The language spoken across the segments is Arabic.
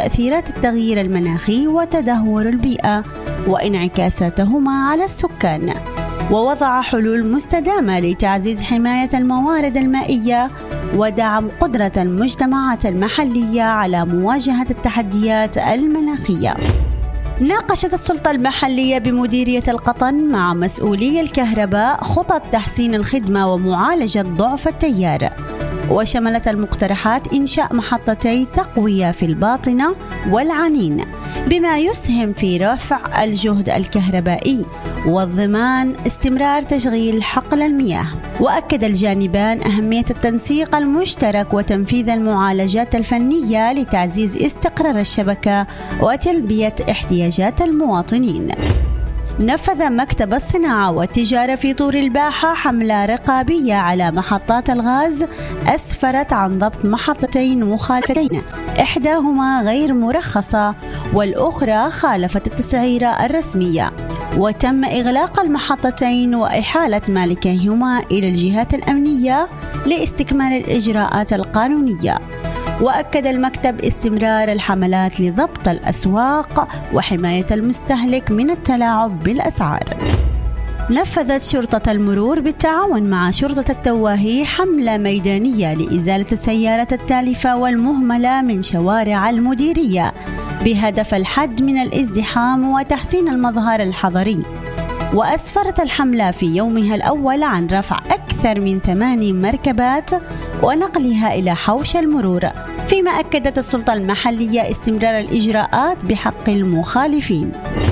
تأثيرات التغيير المناخي وتدهور البيئة وانعكاساتهما على السكان، ووضع حلول مستدامة لتعزيز حماية الموارد المائية ودعم قدرة المجتمعات المحلية على مواجهة التحديات المناخية. ناقشت السلطة المحلية بمديرية القطن مع مسؤولي الكهرباء خطط تحسين الخدمة ومعالجة ضعف التيار، وشملت المقترحات إنشاء محطتي تقوية في الباطنة والعنين بما يسهم في رفع الجهد الكهربائي وضمان استمرار تشغيل حقل المياه. وأكد الجانبان أهمية التنسيق المشترك وتنفيذ المعالجات الفنية لتعزيز استقرار الشبكة وتلبية احتياجات المواطنين. نفذ مكتب الصناعة والتجارة في طور الباحة حملة رقابية على محطات الغاز أسفرت عن ضبط محطتين مخالفتين، إحداهما غير مرخصة والأخرى خالفت التسعيرة الرسمية، وتم إغلاق المحطتين وإحالة مالكيهما إلى الجهات الأمنية لاستكمال الإجراءات القانونية. وأكد المكتب استمرار الحملات لضبط الأسواق وحماية المستهلك من التلاعب بالأسعار. نفذت شرطة المرور بالتعاون مع شرطة التواهي حملة ميدانية لإزالة السيارات التالفة والمهملة من شوارع المديرية بهدف الحد من الازدحام وتحسين المظهر الحضري. وأسفرت الحملة في يومها الأول عن رفع أكثر من 8 مركبات ونقلها إلى حوش المرور، فيما أكدت السلطة المحلية استمرار الإجراءات بحق المخالفين.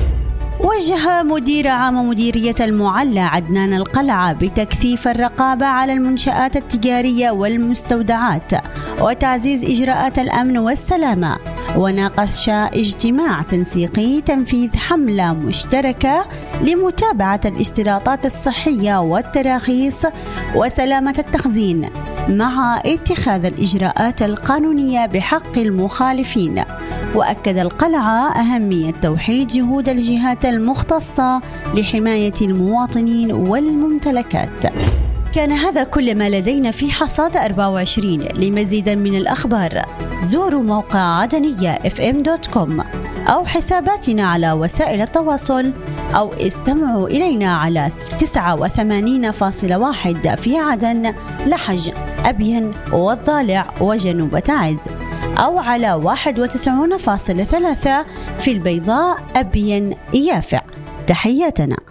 وجه مدير عام مديرية المعلى عدنان القلعة بتكثيف الرقابة على المنشآت التجارية والمستودعات وتعزيز إجراءات الأمن والسلامة، وناقش اجتماع تنسيقي تنفيذ حملة مشتركة لمتابعة الاشتراطات الصحية والتراخيص وسلامة التخزين مع اتخاذ الإجراءات القانونية بحق المخالفين. وأكد القلعة أهمية توحيد جهود الجهات المختصة لحماية المواطنين والممتلكات. كان هذا كل ما لدينا في حصاد 24. لمزيد من الأخبار زوروا موقع عدنية fm.com أو حساباتنا على وسائل التواصل، أو استمعوا إلينا على 89.1 في عدن، لحج، أبين والضالع وجنوب تعز، أو على 91.3 في البيضاء، أبين، يافع. تحياتنا.